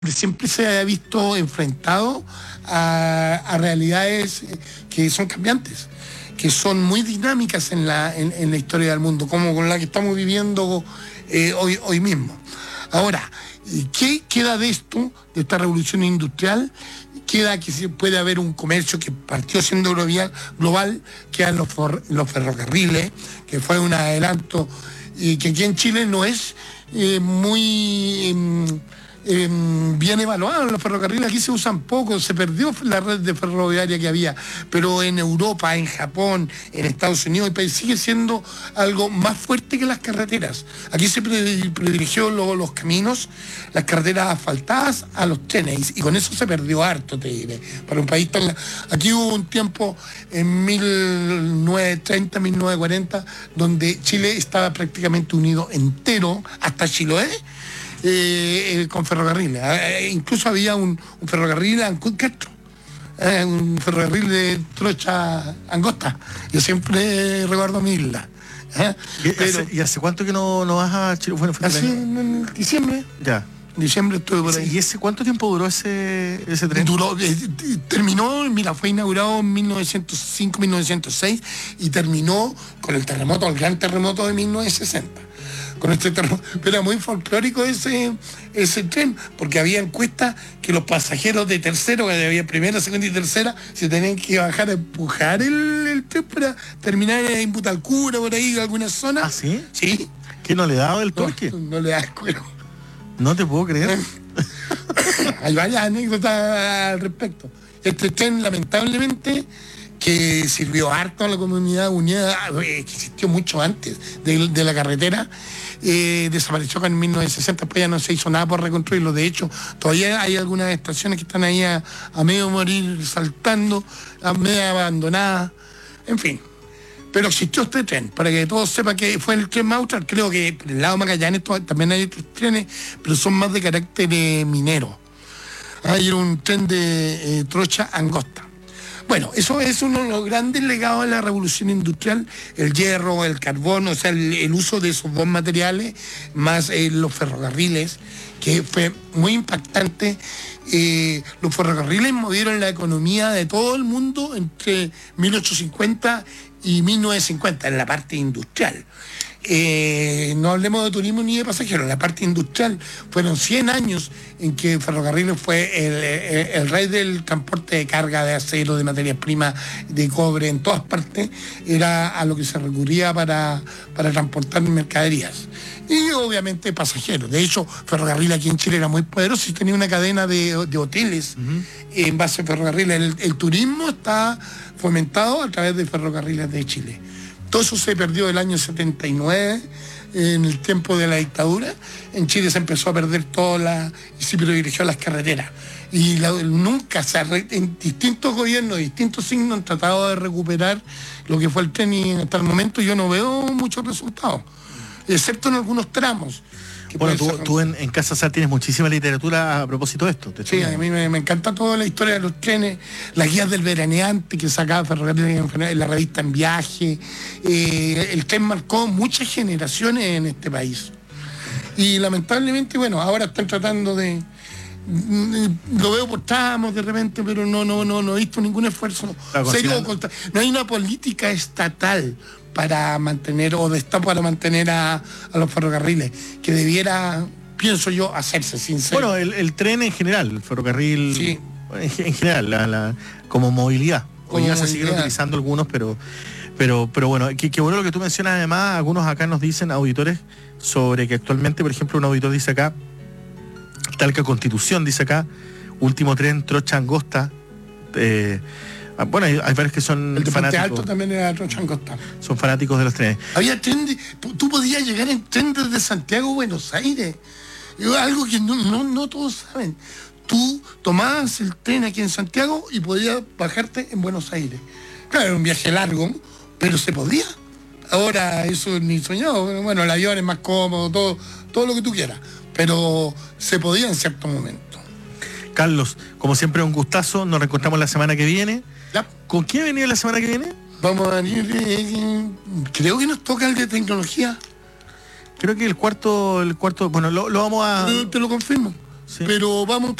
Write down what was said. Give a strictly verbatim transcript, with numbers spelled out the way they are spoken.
siempre se ha visto enfrentado a, a realidades que son cambiantes, que son muy dinámicas en la, en, en la historia del mundo, como con la que estamos viviendo eh, hoy, hoy mismo. Ahora, ¿qué queda de esto, de esta revolución industrial? Queda que puede haber un comercio que partió siendo global, global quedan los, for, los ferrocarriles, que fue un adelanto, y que aquí en Chile no es eh, muy... Eh, Eh, bien evaluados los ferrocarriles. Aquí se usan poco, se perdió la red de ferroviaria que había, pero en Europa, en Japón, en Estados Unidos sigue siendo algo más fuerte que las carreteras. Aquí se privilegió lo, los caminos, las carreteras asfaltadas a los trenes, y con eso se perdió harto, te diré, para un país tan... Aquí hubo un tiempo en mil novecientos treinta, mil novecientos cuarenta donde Chile estaba prácticamente unido entero hasta Chiloé Eh, eh, con ferrocarriles. Eh, incluso había un, un ferrocarril a Ancud Castro, eh, un ferrocarril de trocha angosta. Yo siempre recuerdo mi isla. Eh. ¿Y, Pero, hace, ¿Y hace cuánto que no, no vas a Chile? Bueno, hace en diciembre. Ya. Diciembre estuve por ahí. ¿Y ese cuánto tiempo duró ese, ese tren? Duró, eh, terminó, mira, fue inaugurado en mil novecientos cinco, mil novecientos seis y terminó con el terremoto, el gran terremoto de mil novecientos sesenta. Con este terremoto. Pero era muy folclórico ese, ese tren, porque había encuestas que los pasajeros de tercero, que había primera, segunda y tercera, se tenían que bajar a empujar el, el tren para terminar en Butalcura, por ahí, en alguna zona. ¿Ah, sí? Sí. ¿Que no le daba el No, torque? no le da cuero. No te puedo creer. Hay varias anécdotas al respecto. Este tren, lamentablemente, que sirvió harto a la comunidad unida, eh, que existió mucho antes de, de la carretera, eh, desapareció en mil novecientos sesenta, después ya no se hizo nada por reconstruirlo. De hecho, todavía hay algunas estaciones que están ahí a, a medio morir saltando, a medio abandonadas, en fin. Pero existió este tren, para que todos sepan que fue el tren más austral. Creo que por el lado de Magallanes también hay otros trenes, pero son más de carácter eh, minero. Hay un tren de eh, trocha angosta. Bueno, eso es uno de los grandes legados de la revolución industrial, el hierro, el carbón, o sea, el, el uso de esos dos materiales, más eh, los ferrocarriles, que fue muy impactante. Eh, los ferrocarriles movieron la economía de todo el mundo entre mil ochocientos cincuenta y mil novecientos cincuenta, en la parte industrial. Eh, no hablemos de turismo ni de pasajeros, la parte industrial fueron cien años en que Ferrocarriles fue el, el, el rey del transporte de carga, de acero, de materias primas, de cobre, en todas partes, era a lo que se recurría para, para transportar mercaderías. Y obviamente pasajeros. De hecho, Ferrocarril aquí en Chile era muy poderoso y tenía una cadena de, de hoteles uh-huh. en base a Ferrocarriles. El, el turismo está fomentado a través de Ferrocarriles de Chile. Todo eso se perdió el año setenta y nueve, en el tiempo de la dictadura. En Chile se empezó a perder toda la... y se privilegió las carreteras. Y la, nunca se ha... en distintos gobiernos, distintos signos han tratado de recuperar lo que fue el tren, y hasta el momento yo no veo muchos resultados, excepto en algunos tramos. Bueno, tú, tú en, en Casa Sal tienes muchísima literatura a propósito de esto. Sí, a mí me, me encanta toda la historia de los trenes, las guías del veraneante que sacaba Ferrocarriles en la revista En Viaje. Eh, el tren marcó muchas generaciones en este país. Y lamentablemente, bueno, ahora están tratando de... lo veo por tramos de repente, pero no, no, no, no he visto ningún esfuerzo serio. No hay una política estatal para mantener, o de Estado para mantener a, a los ferrocarriles, que debiera, pienso yo, hacerse sincero. Bueno, el, el tren en general, el ferrocarril, sí. en, en general, la, la, como movilidad. Hoy ya se siguen utilizando algunos, pero pero pero bueno, qué bueno lo que tú mencionas. Además, algunos acá nos dicen, auditores, sobre que actualmente, por ejemplo, un auditor dice acá, Talca Constitución, dice acá, último tren, trocha angosta, eh, bueno, hay, hay varios que son el de fanáticos. Alto también era trocha angosta. Son fanáticos de los trenes. Había tren de, tú podías llegar en tren desde Santiago a Buenos Aires. Algo que no, no, no todos saben. Tú tomabas el tren aquí en Santiago y podías bajarte en Buenos Aires. Claro, era un viaje largo, pero se podía. Ahora eso ni soñado. Bueno, el avión es más cómodo, todo, todo lo que tú quieras. Pero se podía en cierto momento. Carlos, como siempre, un gustazo. Nos reencontramos la semana que viene. Ya. ¿Con quién venía la semana que viene? Vamos a venir, eh, creo que nos toca el de tecnología. Creo que el cuarto, el cuarto, bueno, lo, lo vamos a... Te, te lo confirmo. sí. Pero vamos